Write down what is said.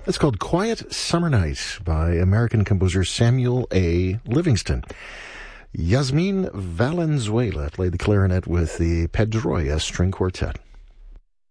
It's called Quiet Summer Night by American composer Samuel A. Livingston. Yasmin Valenzuela played the clarinet with the Pedroia String Quartet.